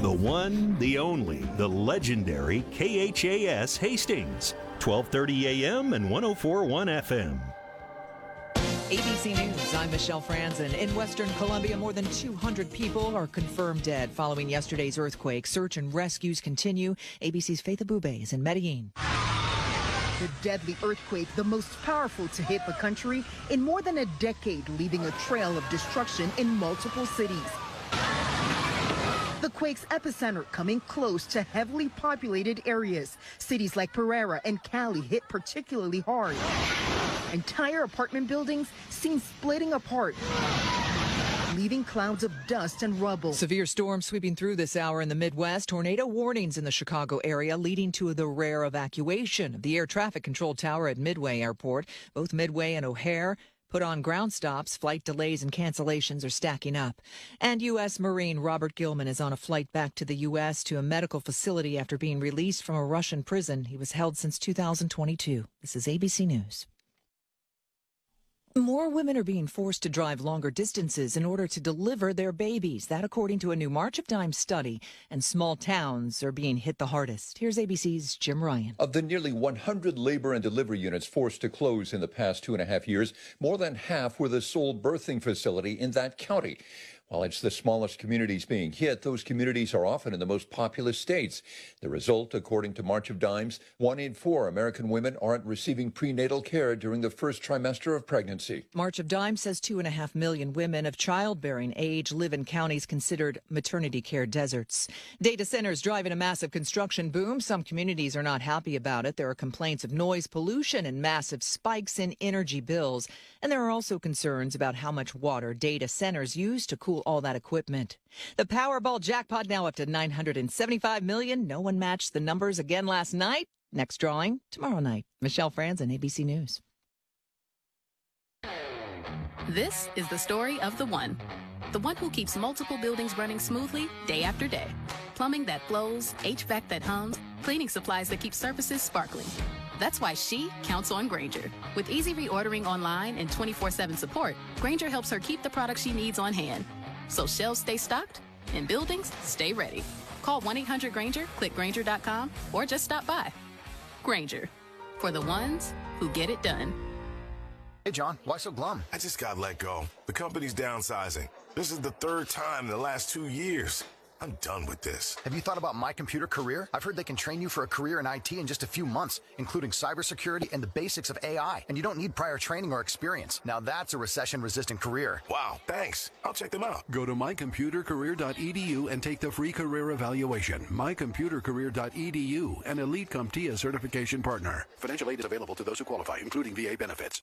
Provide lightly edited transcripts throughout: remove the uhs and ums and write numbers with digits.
The one, the only, the legendary KHAS Hastings, 1230 AM and 104.1 FM. ABC News, I'm Michelle Franzen. In Western Colombia, more than 200 people are confirmed dead following yesterday's earthquake. Search and rescues continue. ABC's Faith Abube is in Medellin. The deadly earthquake, the most powerful to hit the country in more than a decade, leaving a trail of destruction in multiple cities. The quake's epicenter coming close to heavily populated areas. Cities like Pereira and Cali hit particularly hard. Entire apartment buildings seen splitting apart, leaving clouds of dust and rubble. Severe storms sweeping through this hour in the Midwest. Tornado warnings in the Chicago area, leading to the rare evacuation of the air traffic control tower at Midway Airport. Both Midway and O'Hare put on ground stops. Flight delays and cancellations are stacking up. And U.S. Marine Robert Gilman is on a flight back to the U.S. to a medical facility after being released from a Russian prison. He was held since 2022. This is ABC News. More women are being forced to drive longer distances in order to deliver their babies. That according to a new March of Dimes study. And small towns are being hit the hardest. Here's ABC's Jim Ryan. Of the nearly 100 labor and delivery units forced to close in the past 2.5 years, more than half were the sole birthing facility in that county. While it's the smallest communities being hit, those communities are often in the most populous states. The result, according to March of Dimes, 1 in 4 American women aren't receiving prenatal care during the first trimester of pregnancy. March of Dimes says 2.5 million women of childbearing age live in counties considered maternity care deserts. Data centers driving a massive construction boom. Some communities are not happy about it. There are complaints of noise pollution and massive spikes in energy bills. And there are also concerns about how much water data centers use to cool all that equipment. The Powerball jackpot now up to $975 million. No one matched the numbers again last night. Next drawing tomorrow night. Michelle Franzen, ABC News. This is the story of the one who keeps multiple buildings running smoothly day after day. Plumbing that flows, HVAC that hums, cleaning supplies that keep surfaces sparkling. That's why she counts on Grainger. With easy reordering online and 24/7 support, Grainger helps her keep the products she needs on hand. So shelves stay stocked and buildings stay ready. Call 1-800-GRAINGER, click Grainger.com, or just stop by. Grainger, for the ones who get it done. Hey, John, why so glum? I just got let go. The company's downsizing. This is the third time in the last 2 years. I'm done with this. Have you thought about My Computer Career? I've heard they can train you for a career in IT in just a few months, including cybersecurity and the basics of AI. And you don't need prior training or experience. Now that's a recession-resistant career. Wow, thanks. I'll check them out. Go to mycomputercareer.edu and take the free career evaluation. Mycomputercareer.edu, an Elite CompTIA certification partner. Financial aid is available to those who qualify, including VA benefits.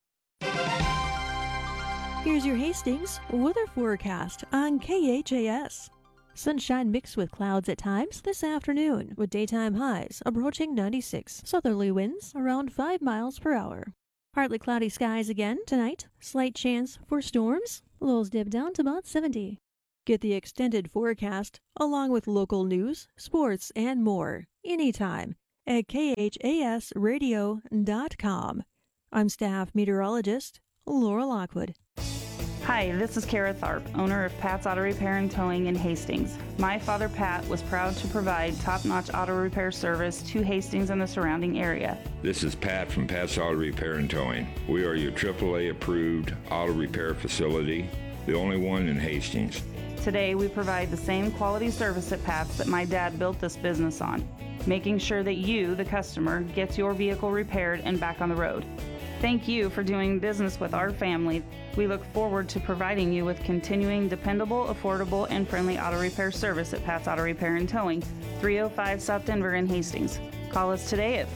Here's your Hastings weather forecast on KHAS. Sunshine mixed with clouds at times this afternoon, with daytime highs approaching 96. Southerly winds around 5 miles per hour. Partly cloudy skies again tonight. Slight chance for storms. Lows dip down to about 70. Get the extended forecast along with local news, sports, and more anytime at khasradio.com. I'm staff meteorologist Laura Lockwood. Hi, this is Kara Tharp, owner of Pat's Auto Repair and Towing in Hastings. My father, Pat, was proud to provide top-notch auto repair service to Hastings and the surrounding area. This is Pat from Pat's Auto Repair and Towing. We are your AAA-approved auto repair facility, the only one in Hastings. Today, we provide the same quality service at Pat's that my dad built this business on, making sure that you, the customer, gets your vehicle repaired and back on the road. Thank you for doing business with our family. We look forward to providing you with continuing dependable, affordable, and friendly auto repair service at Pat's Auto Repair and Towing, 305 South Denver in Hastings. Call us today at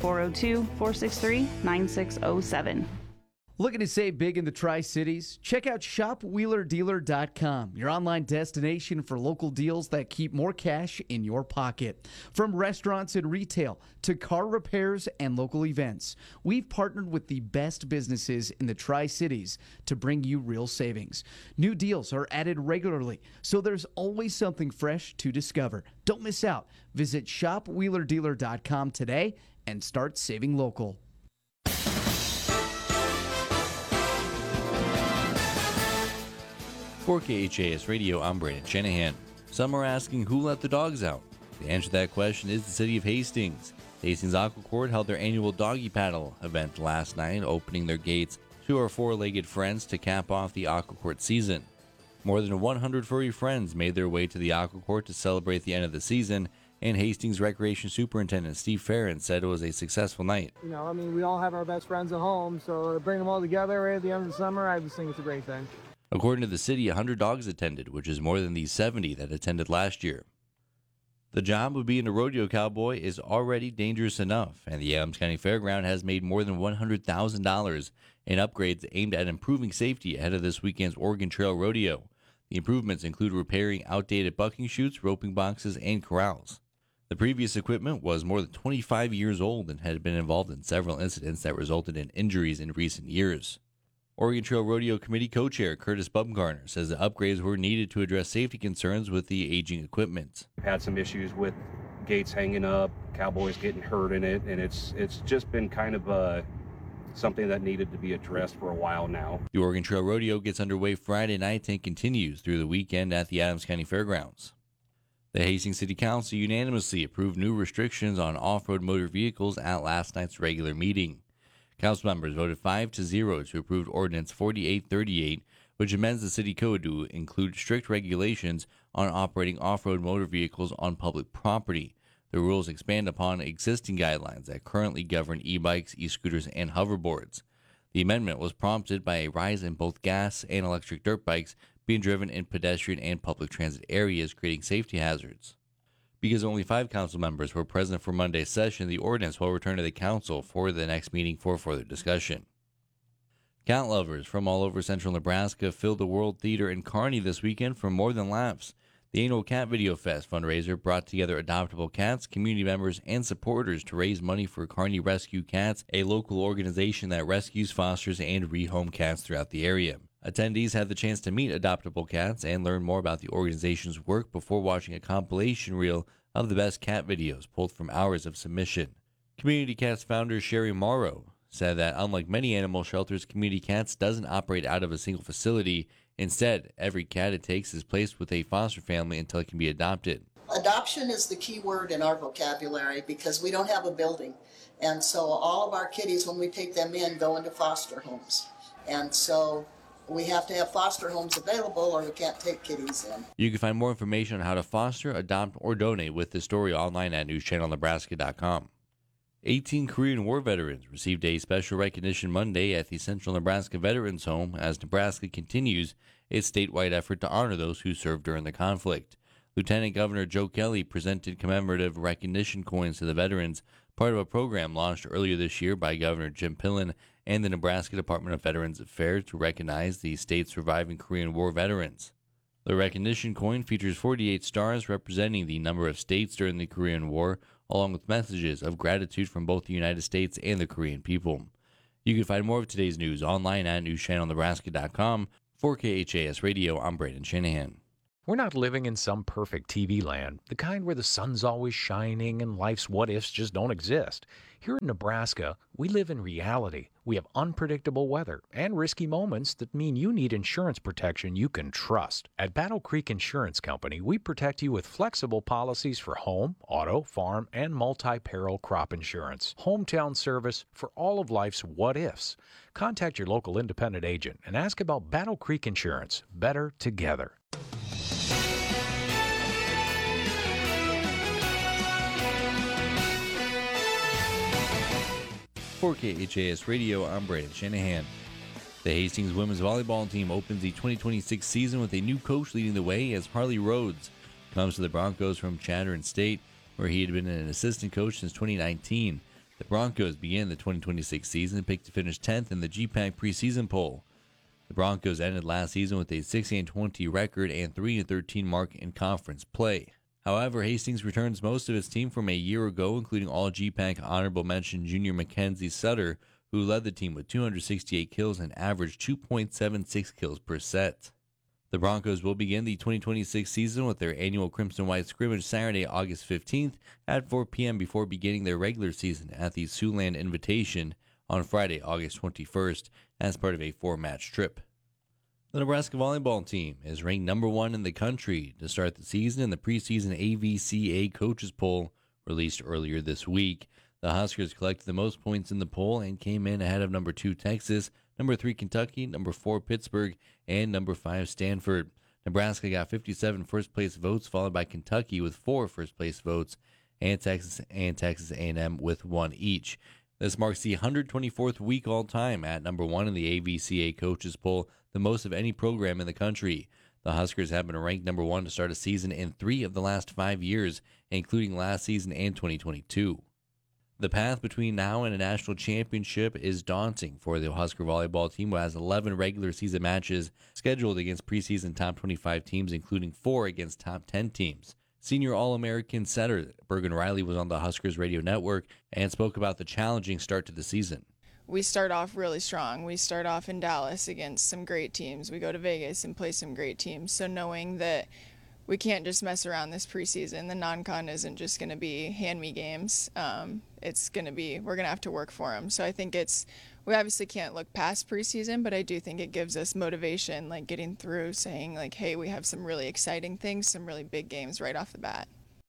402-463-9607. Looking to save big in the Tri-Cities? Check out shopwheelerdealer.com, your online destination for local deals that keep more cash in your pocket. From restaurants and retail to car repairs and local events, we've partnered with the best businesses in the Tri-Cities to bring you real savings. New deals are added regularly, so there's always something fresh to discover. Don't miss out. Visit shopwheelerdealer.com today and start saving local. For KHAS Radio, I'm Brandon Shanahan. Some are asking who let the dogs out. The answer to that question is the city of Hastings. Hastings Aquacourt held their annual doggy paddle event last night, opening their gates to our four-legged friends to cap off the Aquacourt season. More than 100 furry friends made their way to the Aquacourt to celebrate the end of the season, and Hastings Recreation Superintendent Steve Farron said it was a successful night. We all have our best friends at home, so to bring them all together right at the end of the summer, I just think it's a great thing. According to the city, 100 dogs attended, which is more than the 70 that attended last year. The job of being a rodeo cowboy is already dangerous enough, and the Adams County Fairground has made more than $100,000 in upgrades aimed at improving safety ahead of this weekend's Oregon Trail Rodeo. The improvements include repairing outdated bucking chutes, roping boxes, and corrals. The previous equipment was more than 25 years old and had been involved in several incidents that resulted in injuries in recent years. Oregon Trail Rodeo Committee co-chair Curtis Bumgarner says the upgrades were needed to address safety concerns with the aging equipment. We've had some issues with gates hanging up, cowboys getting hurt in it, and it's just been kind of something that needed to be addressed for a while now. The Oregon Trail Rodeo gets underway Friday night and continues through the weekend at the Adams County Fairgrounds. The Hastings City Council unanimously approved new restrictions on off-road motor vehicles at last night's regular meeting. Council members voted 5-0 to approve Ordinance 4838, which amends the city code to include strict regulations on operating off-road motor vehicles on public property. The rules expand upon existing guidelines that currently govern e-bikes, e-scooters, and hoverboards. The amendment was prompted by a rise in both gas and electric dirt bikes being driven in pedestrian and public transit areas, creating safety hazards. Because only 5 council members were present for Monday's session, the ordinance will return to the council for the next meeting for further discussion. Cat lovers from all over central Nebraska filled the World Theater in Kearney this weekend for More Than Laughs. The annual Cat Video Fest fundraiser brought together adoptable cats, community members, and supporters to raise money for Kearney Rescue Cats, a local organization that rescues, fosters, and rehome cats throughout the area. Attendees had the chance to meet adoptable cats and learn more about the organization's work before watching a compilation reel of the best cat videos pulled from hours of submission. Community Cats founder Sherry Morrow said that unlike many animal shelters, Community Cats doesn't operate out of a single facility. Instead, every cat it takes is placed with a foster family until it can be adopted. Adoption is the key word in our vocabulary because we don't have a building. And so all of our kitties, when we take them in, go into foster homes. And so we have to have foster homes available or we can't take kitties in. You can find more information on how to foster, adopt, or donate with this story online at newschannelnebraska.com. 18 Korean War veterans received a special recognition Monday at the Central Nebraska Veterans Home as Nebraska continues its statewide effort to honor those who served during the conflict. Lieutenant Governor Joe Kelly presented commemorative recognition coins to the veterans, part of a program launched earlier this year by Governor Jim Pillen and the Nebraska Department of Veterans Affairs to recognize the state's surviving Korean War veterans. The recognition coin features 48 stars representing the number of states during the Korean War, along with messages of gratitude from both the United States and the Korean people. You can find more of today's news online at newschannelnebraska.com. For KHAS Radio, I'm Braden Shanahan. We're not living in some perfect TV land, the kind where the sun's always shining and life's what-ifs just don't exist. Here in Nebraska, we live in reality. We have unpredictable weather and risky moments that mean you need insurance protection you can trust. At Battle Creek Insurance Company, we protect you with flexible policies for home, auto, farm, and multi-peril crop insurance. Hometown service for all of life's what-ifs. Contact your local independent agent and ask about Battle Creek Insurance. Better together. For KHAS Radio, I'm Braden Shanahan. The Hastings women's volleyball team opens the 2026 season with a new coach leading the way as Harley Rhodes comes to the Broncos from Chadron State, where he had been an assistant coach since 2019. The Broncos began the 2026 season picked to finish 10th in the GPAC preseason poll. The Broncos ended last season with a 6-20 record and 3-13 mark in conference play. However, Hastings returns most of its team from a year ago, including all GPAC honorable mention junior Mackenzie Sutter, who led the team with 268 kills and averaged 2.76 kills per set. The Broncos will begin the 2026 season with their annual Crimson White scrimmage Saturday, August 15th at 4 p.m. before beginning their regular season at the Siouxland Invitation on Friday, August 21st, as part of a 4-match trip. The Nebraska volleyball team is ranked number 1 in the country to start the season in the preseason AVCA coaches poll released earlier this week. The Huskers collected the most points in the poll and came in ahead of number 2 Texas, number 3 Kentucky, number 4 Pittsburgh, and number 5 Stanford. Nebraska got 57 first-place votes, followed by Kentucky with 4 first-place votes, and Texas A&M with 1 each. This marks the 124th week all-time at number 1 in the AVCA coaches poll, the most of any program in the country. The Huskers have been ranked number 1 to start a season in 3 of the last 5 years, including last season and 2022. The path between now and a national championship is daunting for the Husker volleyball team, who has 11 regular season matches scheduled against preseason top 25 teams, including 4 against top 10 teams. Senior All-American setter Bergen Riley was on the Huskers radio network and spoke about the challenging start to the season. We start off really strong. We start off in Dallas against some great teams. We go to Vegas and play some great teams. So knowing that we can't just mess around this preseason, the non-con isn't just going to be hand-me games. It's going to be, we're going to have to work for them. So I think we obviously can't look past preseason, but I do think it gives us motivation, like getting through, saying like, hey, we have some really exciting things, some really big games right off the bat.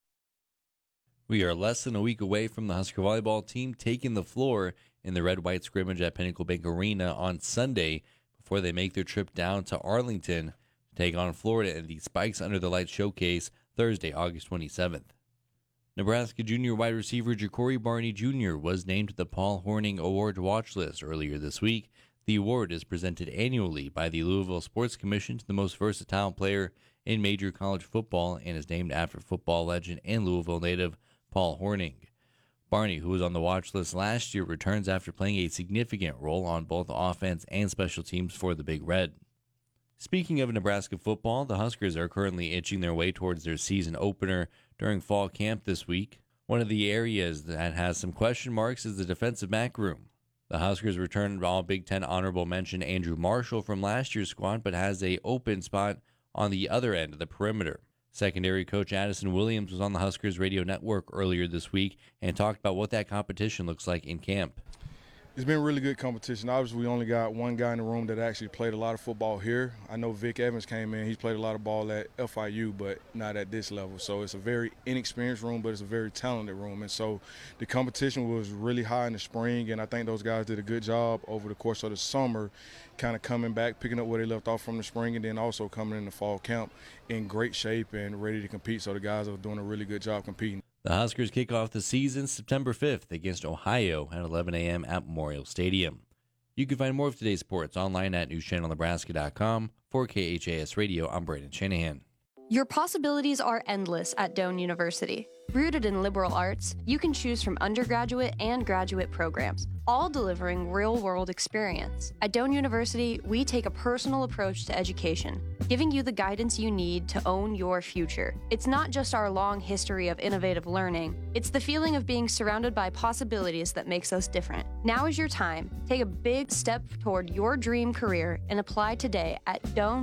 We are less than a week away from the Husker volleyball team taking the floor in the red-white scrimmage at Pinnacle Bank Arena on Sunday before they make their trip down to Arlington to take on Florida in the Spikes Under the Lights showcase Thursday, August 27th. Nebraska junior wide receiver Ja'Cory Barney Jr. was named to the Paul Hornung Award watch list earlier this week. The award is presented annually by the Louisville Sports Commission to the most versatile player in major college football and is named after football legend and Louisville native Paul Hornung. Barney, who was on the watch list last year, returns after playing a significant role on both offense and special teams for the Big Red. Speaking of Nebraska football, the Huskers are currently inching their way towards their season opener during fall camp this week. One of the areas that has some question marks is the defensive back room. The Huskers returned all Big Ten honorable mention Andrew Marshall from last year's squad, but has an open spot on the other end of the perimeter. Secondary coach Addison Williams was on the Huskers radio network earlier this week and talked about what that competition looks like in camp. It's been really good competition. Obviously, we only got one guy in the room that actually played a lot of football here. I know Vic Evans came in. He's played a lot of ball at FIU, but not at this level. So it's a very inexperienced room, but it's a very talented room. And so the competition was really high in the spring, and I think those guys did a good job over the course of the summer, kind of coming back, picking up where they left off from the spring, and then also coming in the fall camp in great shape and ready to compete. So the guys are doing a really good job competing. The Huskers kick off the season September 5th against Ohio at 11 a.m. at Memorial Stadium. You can find more of today's sports online at newschannelnebraska.com. For KHAS Radio, I'm Brandon Shanahan. Your possibilities are endless at Doane University. Rooted in liberal arts, you can choose from undergraduate and graduate programs, all delivering real-world experience. At Doane University, we take a personal approach to education, giving you the guidance you need to own your future. It's not just our long history of innovative learning, it's the feeling of being surrounded by possibilities that makes us different. Now is your time. Take a big step toward your dream career and apply today at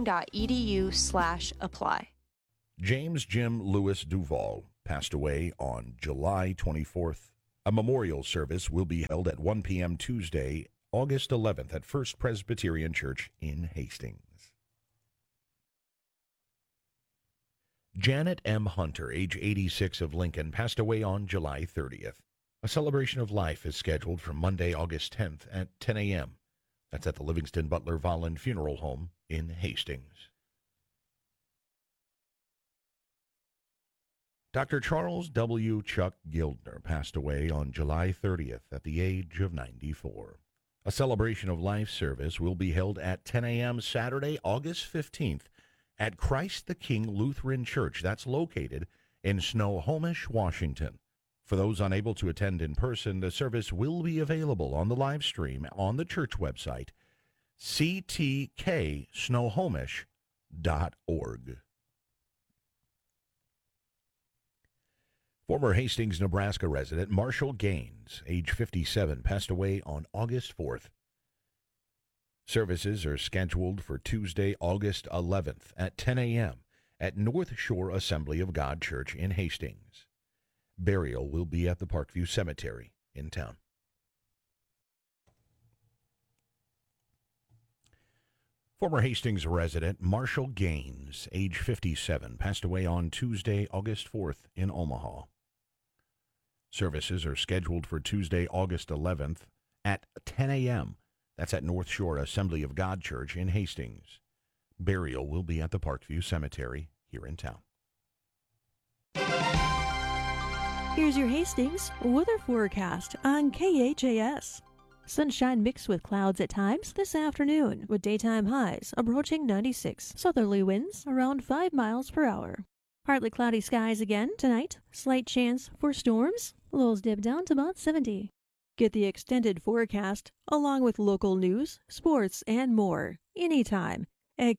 doane.edu/apply. James Jim Lewis Duval passed away on July 24th. A memorial service will be held at 1 p.m. Tuesday, August 11th at First Presbyterian Church in Hastings. Janet M. Hunter, age 86 of Lincoln, passed away on July 30th. A celebration of life is scheduled for Monday, August 10th at 10 a.m. That's at the Livingston Butler Volland Funeral Home in Hastings. Dr. Charles W. Chuck Gildner passed away on July 30th at the age of 94. A celebration of life service will be held at 10 a.m. Saturday, August 15th at Christ the King Lutheran Church. That's located in Snohomish, Washington. For those unable to attend in person, the service will be available on the live stream on the church website, ctksnohomish.org. Former Hastings, Nebraska resident Marshall Gaines, age 57, passed away on August 4th. Services are scheduled for Tuesday, August 11th at 10 a.m. at North Shore Assembly of God Church in Hastings. Burial will be at the Parkview Cemetery in town. Former Hastings resident Marshall Gaines, age 57, passed away on Tuesday, August 4th in Omaha. Services are scheduled for Tuesday, August 11th at 10 a.m. That's at North Shore Assembly of God Church in Hastings. Burial will be at the Parkview Cemetery here in town. Here's your Hastings weather forecast on KHAS. Sunshine mixed with clouds at times this afternoon, with daytime highs approaching 96. Southerly winds around 5 miles per hour. Partly cloudy skies again tonight. Slight chance for storms. Lows dip down to about 70. Get the extended forecast along with local news, sports, and more anytime at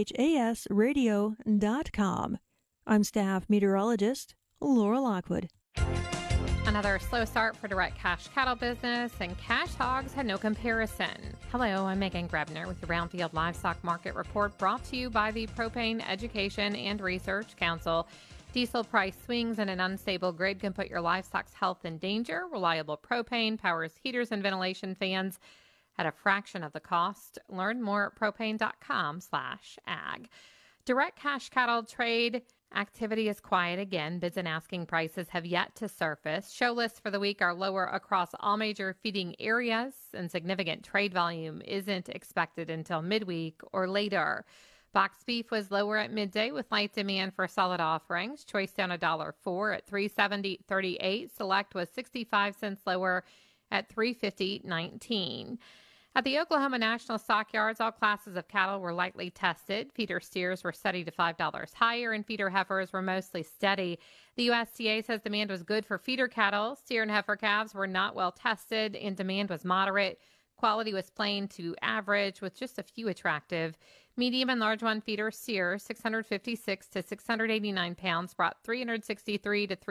khasradio.com. I'm staff meteorologist Laura Lockwood. Another slow start for direct cash cattle business, and cash hogs had no comparison. Hello, I'm Megan Grebner with the Brownfield Livestock Market Report, brought to you by the Propane Education and Research Council. Diesel price swings and an unstable grid can put your livestock's health in danger. Reliable propane powers heaters and ventilation fans at a fraction of the cost. Learn more at propane.com/ag. Direct cash cattle trade activity is quiet again. Bids and asking prices have yet to surface. Show lists for the week are lower across all major feeding areas, and significant trade volume isn't expected until midweek or later. Box beef was lower at midday with light demand for solid offerings. Choice down $1.04 at $3.70.38. Select was 65 cents lower at $3.50.19. At the Oklahoma National Stockyards, all classes of cattle were lightly tested. Feeder steers were steady to $5 higher, and feeder heifers were mostly steady. The USDA says demand was good for feeder cattle. Steer and heifer calves were not well tested, and demand was moderate. Quality was plain to average, with just a few attractive. Medium and large one feeder steer, 656 to 689 pounds, brought $363 to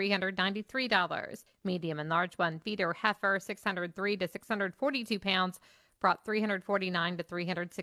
$393. Medium and large one feeder heifer, 603 to 642 pounds, brought $349 to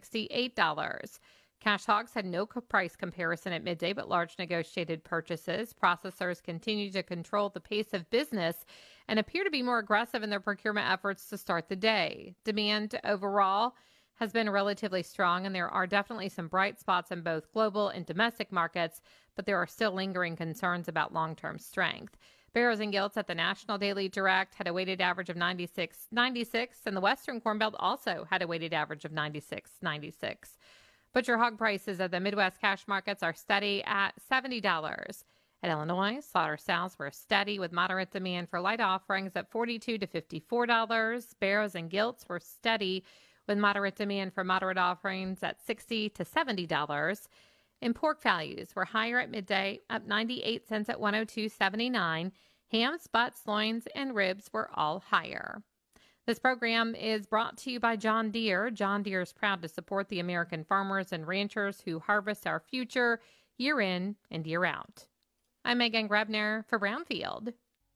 $368. Cash hogs had no price comparison at midday, but large negotiated purchases. Processors continue to control the pace of business and appear to be more aggressive in their procurement efforts to start the day. Demand overall has been relatively strong, and there are definitely some bright spots in both global and domestic markets, but there are still lingering concerns about long-term strength. Barrows and Gilts at the National Daily Direct had a weighted average of 96.96, and the Western Corn Belt also had a weighted average of 96.96. Butcher hog prices at the Midwest cash markets are steady at $70. At Illinois, slaughter sows were steady with moderate demand for light offerings at $42 to $54. Barrows and Gilts were steady with moderate demand for moderate offerings at $60 to $70. And pork values were higher at midday, up 98 cents at $102.79. Hams, butts, loins, and ribs were all higher. This program is brought to you by John Deere. John Deere is proud to support the American farmers and ranchers who harvest our future year in and year out. I'm Megan Grebner for Brownfield.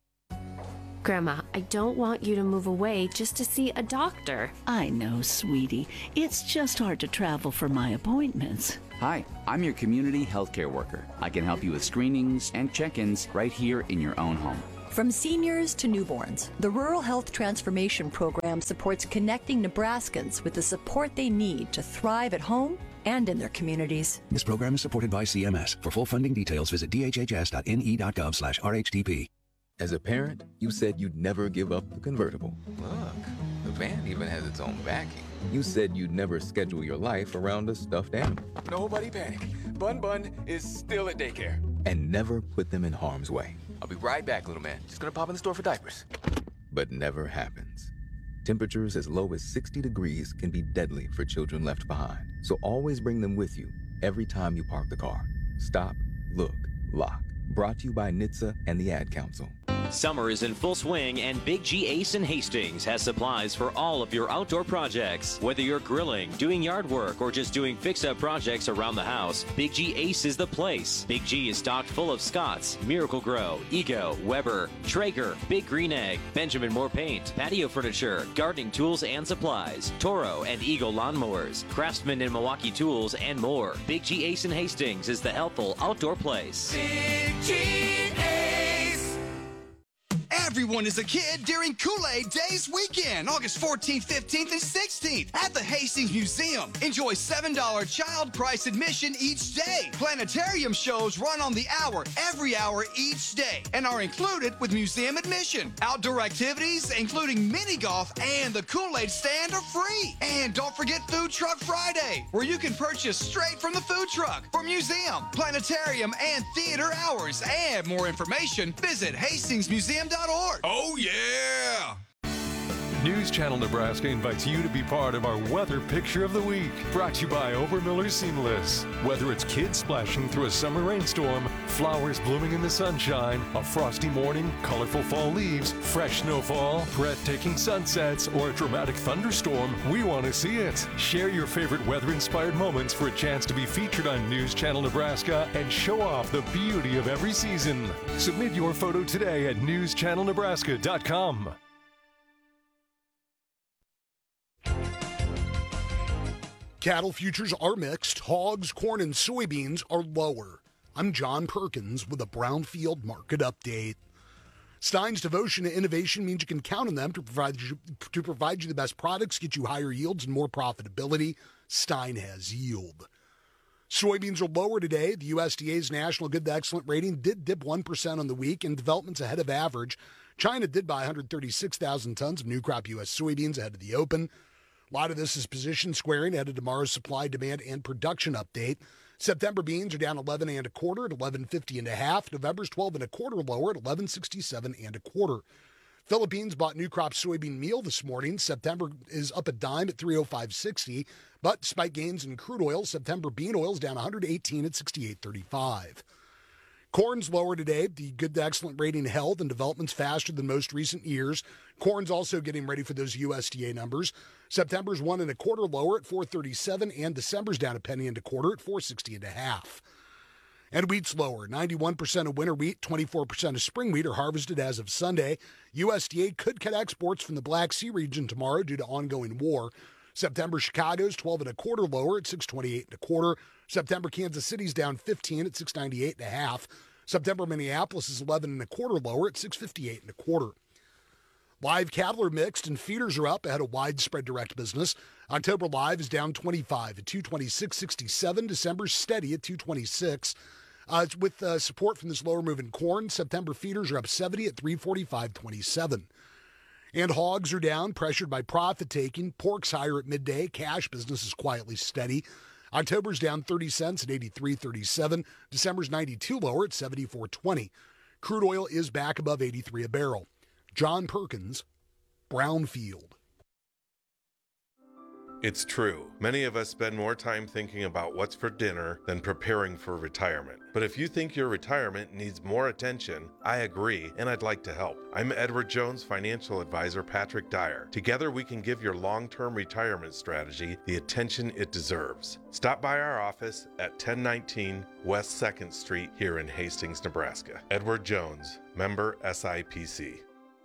Grandma, I don't want you to move away just to see a doctor. I know, sweetie. It's just hard to travel for my appointments. Hi, I'm your community healthcare worker. I can help you with screenings and check-ins right here in your own home. From seniors to newborns, the Rural Health Transformation Program supports connecting Nebraskans with the support they need to thrive at home and in their communities. This program is supported by CMS. For full funding details, visit dhhs.ne.gov/RHTP. As a parent, you said you'd never give up the convertible. Look, the van even has its own backing. You said you'd never schedule your life around a stuffed animal. Nobody panic. Bun is still at daycare. And never put them in harm's way. I'll be right back, little man. Just gonna pop in the store for diapers. But never happens. Temperatures as low as 60 degrees can be deadly for children left behind. So always bring them with you every time you park the car. Stop, look, lock. Brought to you by NHTSA and the Ad Council. Summer is in full swing, and Big G Ace in Hastings has supplies for all of your outdoor projects. Whether you're grilling, doing yard work, or just doing fix-up projects around the house, Big G Ace is the place. Big G is stocked full of Scotts, Miracle-Gro, Ego, Weber, Traeger, Big Green Egg, Benjamin Moore Paint, patio furniture, gardening tools and supplies, Toro and Eagle lawnmowers, Craftsman and Milwaukee tools, and more. Big G Ace in Hastings is the helpful outdoor place. Big G Ace. Everyone is a kid during Kool-Aid Days weekend, August 14th, 15th, and 16th at the Hastings Museum. Enjoy $7 child price admission each day. Planetarium shows run on the hour, every hour each day, and are included with museum admission. Outdoor activities, including mini golf and the Kool-Aid stand, are free. And don't forget Food Truck Friday, where you can purchase straight from the food truck. For museum, planetarium, and theater hours, and more information, visit HastingsMuseum.org. Oh, yeah! News Channel Nebraska invites you to be part of our Weather Picture of the Week, brought to you by Obermiller Seamless. Whether it's kids splashing through a summer rainstorm, flowers blooming in the sunshine, a frosty morning, colorful fall leaves, fresh snowfall, breathtaking sunsets, or a dramatic thunderstorm, we want to see it. Share your favorite weather-inspired moments for a chance to be featured on News Channel Nebraska and show off the beauty of every season. Submit your photo today at newschannelnebraska.com. Cattle futures are mixed. Hogs, corn, and soybeans are lower. I'm John Perkins with a Brownfield Market Update. Stein's devotion to innovation means you can count on them to provide you the best products, get you higher yields and more profitability. Stein has yield. Soybeans are lower today. The USDA's National Good to Excellent rating did dip 1% on the week, and development's ahead of average. China did buy 136,000 tons of new crop U.S. soybeans ahead of the open. A lot of this is position squaring ahead of tomorrow's supply, demand, and production update. September beans are down 11 and a quarter at 11.50 and a half. November's 12 and a quarter lower at 11.67 and a quarter. Philippines bought new crop soybean meal this morning. September is up a dime at 305.60, but despite gains in crude oil, September bean oil is down 118 at 68.35. Corn's lower today. The Good to Excellent rating held, and development's faster than most recent years. Corn's also getting ready for those USDA numbers. September's 1 and a quarter lower at 4.37, and December's down a penny and a quarter at 4.60 and a half. And wheat's lower. 91% of winter wheat, 24% of spring wheat are harvested as of Sunday. USDA could cut exports from the Black Sea region tomorrow due to ongoing war. September Chicago's 12 and a quarter lower at 6.28 and a quarter. September Kansas City's down 15 at 6.98 and a half. September Minneapolis is 11 and a quarter lower at 6.58 and a quarter. Live cattle are mixed and feeders are up ahead of widespread direct business. October live is down 25 at 226.67. December's steady at 226. With support from this lower move in corn, September feeders are up 70 at 345.27. And hogs are down, pressured by profit taking. Pork's higher at midday. Cash business is quietly steady. October's down 30 cents at 83.37. December's 92 lower at 74.20. Crude oil is back above 83 a barrel. John Perkins, Brownfield. It's true. Many of us spend more time thinking about what's for dinner than preparing for retirement. But if you think your retirement needs more attention, I agree, and I'd like to help. I'm Edward Jones financial advisor Patrick Dyer. Together we can give your long-term retirement strategy the attention it deserves. Stop by our office at 1019 West 2nd Street here in Hastings, Nebraska. Edward Jones, member SIPC.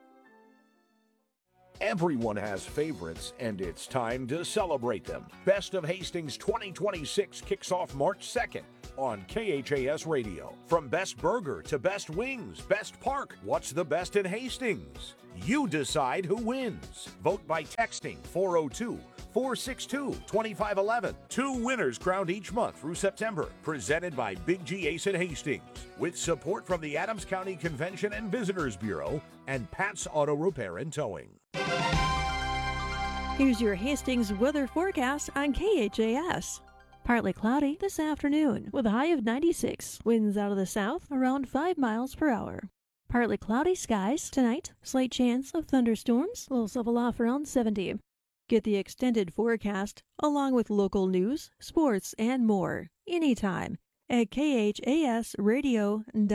Everyone has favorites, and it's time to celebrate them. Best of Hastings 2026 kicks off March 2nd on KHAS Radio. From best burger to best wings, best park, what's the best in Hastings? You decide who wins. Vote by texting 402-462-2511. 2 winners crowned each month through September. Presented by Big G Ace in Hastings. With support from the Adams County Convention and Visitors Bureau and Pat's Auto Repair and Towing. Here's your Hastings weather forecast on KHAS. Partly cloudy this afternoon with a high of 96. Winds out of the south around 5 miles per hour. Partly cloudy skies tonight. Slight chance of thunderstorms. Lows level off around 70. Get the extended forecast along with local news, sports, and more anytime at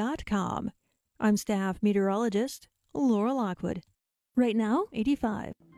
khasradio.com. I'm staff meteorologist Laura Lockwood. Right now, 85.